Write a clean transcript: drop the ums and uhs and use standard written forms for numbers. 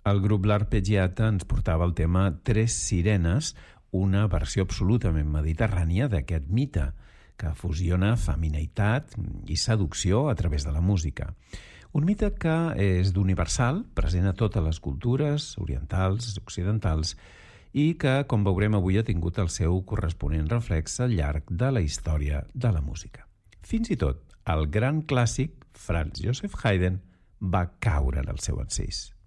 El grup L'Arpeggiata ens portava el tema Tres sirenes, una versió absolutament mediterrània d'aquest mite, que fusiona feminitat i seducció a través de la música. Un mite que és d'universal, present a totes les cultures, orientals, occidentals, i que, com veurem avui, ha tingut el seu corresponent reflex al llarg de la història de la música. Fins i tot, el gran clàssic, Franz Joseph Haydn, va caure en el seu encís.